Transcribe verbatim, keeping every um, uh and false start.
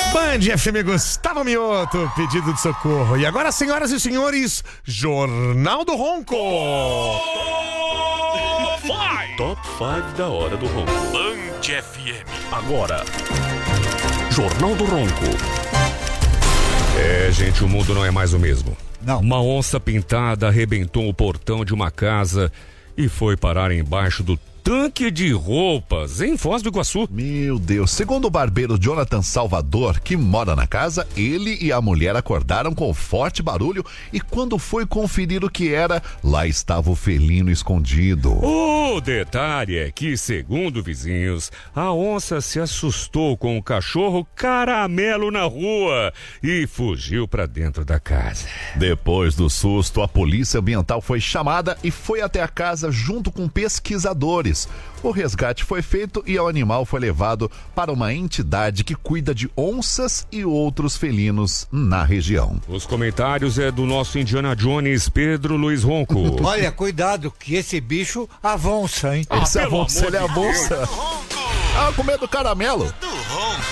Band F M, Gustavo Mioto, pedido de socorro. E agora, senhoras e senhores, Jornal do Ronco. Top cinco da hora do Ronco. Band F M. Agora, Jornal do Ronco. É, gente, o mundo não é mais o mesmo. Não. Uma onça pintada arrebentou o portão de uma casa e foi parar embaixo do tanque de roupas em Foz do Iguaçu. Meu Deus, segundo o barbeiro Jonathan Salvador, que mora na casa, ele e a mulher acordaram com forte barulho e quando foi conferir o que era, lá estava o felino escondido. O detalhe é que, segundo vizinhos, a onça se assustou com o cachorro Caramelo na rua e fugiu para dentro da casa. Depois do susto, a polícia ambiental foi chamada e foi até a casa junto com pesquisadores. O resgate foi feito e o animal foi levado para uma entidade que cuida de onças e outros felinos na região. Os comentários é do nosso Indiana Jones, Pedro Luiz Ronco. Olha, cuidado, que esse bicho avança, hein? Esse pelo avança, amor ele de avança. Ah, com medo do caramelo. Do Ronco.